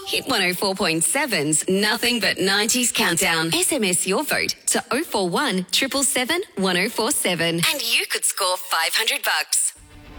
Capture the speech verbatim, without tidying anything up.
Hit one oh four point seven's Nothing But nineties Countdown. S M S your vote to oh four one, seven seven seven, one oh four seven. And you could score five hundred bucks.